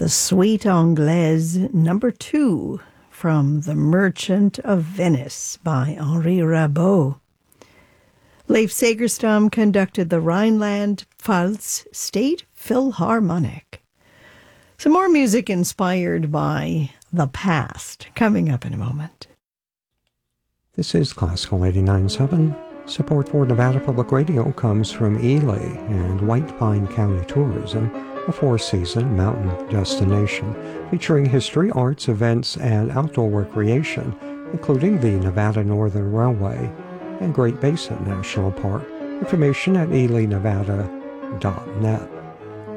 the Suite Anglaise number 2 from The Merchant of Venice by Henri Rabault. Leif Segerstam conducted the Rhineland-Pfalz State Philharmonic. Some more music inspired by the past coming up in a moment. This is Classical 89.7. Support for Nevada Public Radio comes from Ely and White Pine County Tourism, a four-season mountain destination featuring history, arts, events, and outdoor recreation, including the Nevada Northern Railway and Great Basin National Park. Information at elynevada.net.